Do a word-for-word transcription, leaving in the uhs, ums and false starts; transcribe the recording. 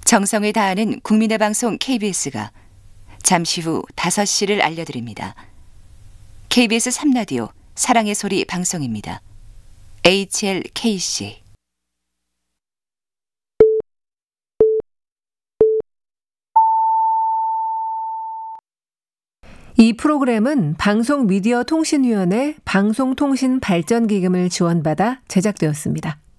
정성을 다하는 국민의 방송 케이비에스가 잠시 후 다섯 시를 알려드립니다. 케이비에스 삼 라디오 사랑의 소리 방송입니다. 에이치엘케이씨. 이 프로그램은 방송미디어통신위원회 방송통신발전기금을 지원받아 제작되었습니다.